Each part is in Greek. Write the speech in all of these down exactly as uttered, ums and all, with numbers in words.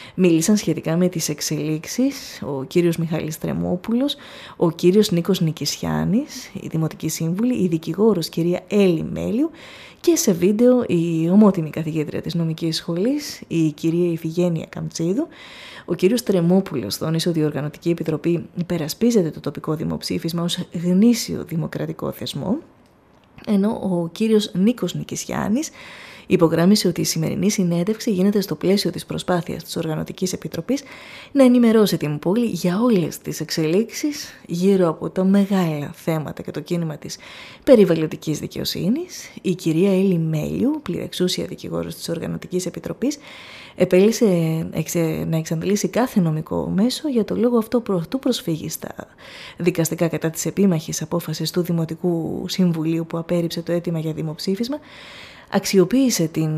Μίλησαν σχετικά με τις εξελίξεις ο κύριος Μιχάλης Τρεμόπουλος, ο κύριος Νίκος Νικησιάνης, η Δημοτική Σύμβουλη, η δικηγόρος κυρία Έλλη Μέλιου και σε βίντεο η ομότιμη καθηγήτρια της νομικής σχολής, η κυρία Ιφηγένεια Καμτσίδου. Ο κύριος Τρεμόπουλος τόνισε ότι η Οργανωτική Επιτροπή υπερασπίζεται το τοπικό δημοψήφισμα ως γνήσιο δημοκρατικό θεσμό, ενώ ο κύριος Νίκος Νικησιάνης υπογράμμισε ότι η σημερινή συνέντευξη γίνεται στο πλαίσιο της προσπάθειας της Οργανωτικής Επιτροπής να ενημερώσει την πόλη για όλες τις εξελίξεις γύρω από τα μεγάλα θέματα και το κίνημα της περιβαλλοντικής δικαιοσύνης. Η κυρία Έλλη Μέλιου, πληρεξούσια δικηγόρος της Οργανωτικής Επιτροπής, επέλυσε να εξαντλήσει κάθε νομικό μέσο για το λόγο αυτό προτού προσφύγει στα δικαστικά κατά της επίμαχης απόφασης του Δημοτικού Συμβουλίου που απέρριψε το αίτημα για δημοψήφισμα. Αξιοποίησε την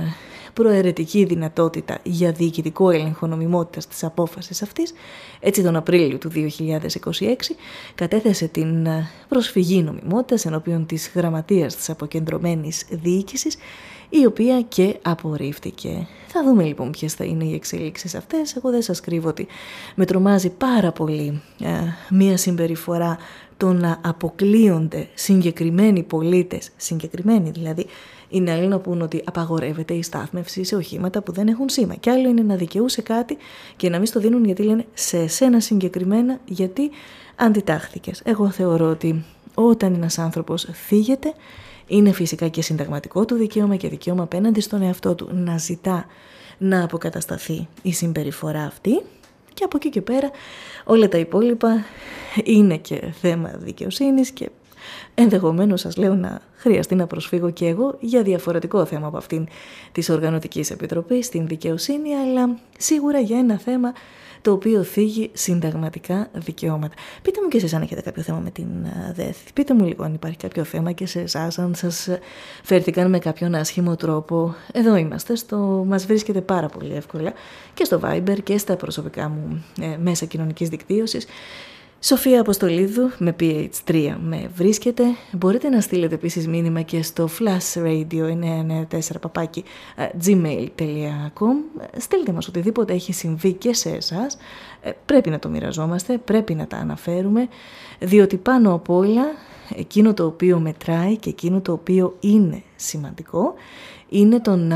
προαιρετική δυνατότητα για διοικητικό έλεγχο νομιμότητας της απόφασης αυτής. Έτσι τον Απρίλιο του δύο χιλιάδες είκοσι έξι κατέθεσε την προσφυγή νομιμότητας ενώπιον της γραμματείας της αποκεντρωμένης διοίκησης, η οποία και απορρίφθηκε. Θα δούμε λοιπόν ποιες θα είναι οι εξελίξεις αυτές. Εγώ δεν σας κρύβω ότι με τρομάζει πάρα πολύ ε, μία συμπεριφορά το να αποκλείονται συγκεκριμένοι πολίτες, συγκεκριμένοι δηλαδή. Είναι άλλο να πούν ότι απαγορεύεται η στάθμευση σε οχήματα που δεν έχουν σήμα. Και άλλο είναι να δικαιούσε κάτι και να μην στο δίνουν γιατί λένε σε εσένα συγκεκριμένα γιατί αντιτάχθηκες. Εγώ θεωρώ ότι όταν ένας άνθρωπος θίγεται, είναι φυσικά και συνταγματικό του δικαίωμα και δικαίωμα απέναντι στον εαυτό του να ζητά να αποκατασταθεί η συμπεριφορά αυτή. Και από εκεί και πέρα όλα τα υπόλοιπα είναι και θέμα δικαιοσύνης και ενδεχομένως σας λέω να χρειαστεί να προσφύγω και εγώ για διαφορετικό θέμα από αυτήν της Οργανωτικής Επιτροπής, στην δικαιοσύνη, αλλά σίγουρα για ένα θέμα το οποίο θίγει συνταγματικά δικαιώματα. Πείτε μου και εσείς αν έχετε κάποιο θέμα με την ΔΕΘ. Πείτε μου λίγο αν υπάρχει κάποιο θέμα και σε εσάς, αν σας φέρθηκαν με κάποιον άσχημο τρόπο. Εδώ είμαστε, στο... μας βρίσκεται πάρα πολύ εύκολα και στο Viber και στα προσωπικά μου ε, μέσα κοινωνικής δικτύωσης. Σοφία Αποστολίδου με πι έιτς τρία με βρίσκεται. Μπορείτε να στείλετε επίσης μήνυμα και στο flashradio εννιά εννιά τέσσερα παπάκι gmail τελεία com. Στείλτε μας οτιδήποτε έχει συμβεί και σε εσάς. Πρέπει να το μοιραζόμαστε, πρέπει να τα αναφέρουμε, διότι πάνω απ' όλα εκείνο το οποίο μετράει και εκείνο το οποίο είναι σημαντικό είναι το να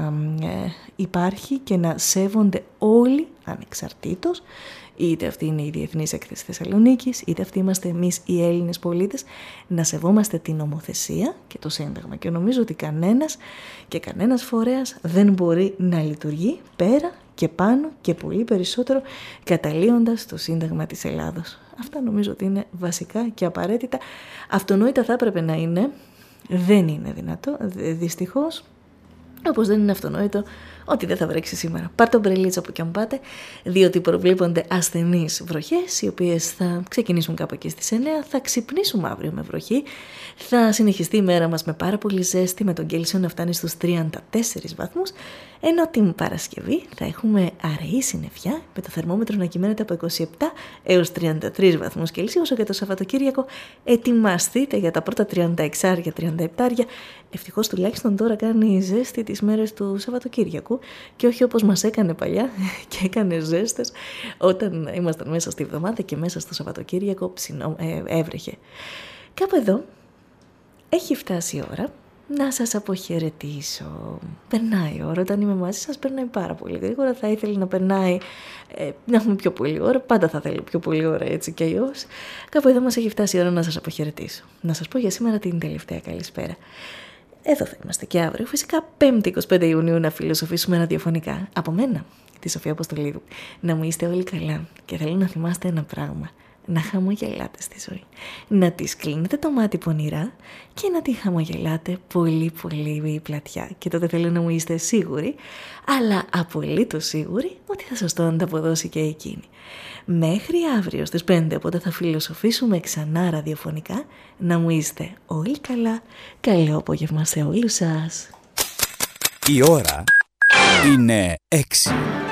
υπάρχει και να σέβονται όλοι ανεξαρτήτως. Είτε αυτή είναι η Διεθνής Έκθεση Θεσσαλονίκης, είτε αυτοί είμαστε εμείς οι Έλληνες πολίτες, να σεβόμαστε την νομοθεσία και το Σύνταγμα. Και νομίζω ότι κανένας και κανένας φορέας δεν μπορεί να λειτουργεί πέρα και πάνω και πολύ περισσότερο καταλύοντας το Σύνταγμα της Ελλάδος. Αυτά νομίζω ότι είναι βασικά και απαραίτητα. Αυτονόητα θα έπρεπε να είναι, δεν είναι δυνατό, δυστυχώς. Όπως δεν είναι αυτονόητο ότι δεν θα βρέξει σήμερα. Πάρτε ομπρελίτσα που κι αν πάτε, διότι προβλέπονται ασθενείς βροχές, οι οποίες θα ξεκινήσουν κάπου εκεί στις εννιά, θα ξυπνήσουμε αύριο με βροχή, θα συνεχιστεί η μέρα μας με πάρα πολύ ζέστη, με τον Κέλσιο να φτάνει στους τριάντα τέσσερις βαθμούς, ενώ την Παρασκευή θα έχουμε αραιή συννεφιά, με το θερμόμετρο να κυμαίνεται από είκοσι επτά έως τριάντα τρεις βαθμούς Κελσίου, όσο και το Σαββατοκύριακο ετοιμαστείτε για τα πρώτα τριάντα έξι τριάντα επτά. Ευτυχώς τουλάχιστον τώρα κάνει ζέστη τις μέρες του Σαββατοκύριακου και όχι όπως μας έκανε παλιά και έκανε ζέστες όταν ήμασταν μέσα στη εβδομάδα και μέσα στο Σαββατοκύριακο ψινό, ε, έβρεχε. Κάπου εδώ έχει φτάσει η ώρα να σας αποχαιρετήσω. Περνάει η ώρα, όταν είμαι μαζί σας περνάει πάρα πολύ γρήγορα. Θα ήθελα να περνάει, ε, να έχουμε πιο πολύ ώρα. Πάντα θα θέλω πιο πολύ ώρα, έτσι κι αλλιώς. Κάπου εδώ μας έχει φτάσει η ώρα να σας αποχαιρετήσω. Να σας πω για σήμερα την τελευταία καλησπέρα. Εδώ θα είμαστε και αύριο, φυσικά πέμπτη εικοστή πέμπτη Ιουνίου, να φιλοσοφήσουμε ραδιοφωνικά. Από μένα, τη Σοφία Αποστολίδου. Να μου είστε όλοι καλά και θέλω να θυμάστε ένα πράγμα. Να χαμογελάτε στη ζωή. Να της κλείνετε το μάτι πονηρά και να τη χαμογελάτε πολύ πολύ πλατιά. Και τότε θέλω να μου είστε σίγουροι, αλλά απολύτως σίγουροι, ότι θα σας το ανταποδώσει και εκείνη. Μέχρι αύριο στις πέντε, οπότε θα φιλοσοφήσουμε ξανά ραδιοφωνικά. Να μου είστε όλοι καλά. Καλό απόγευμα σε όλους σας. Η ώρα είναι έξι.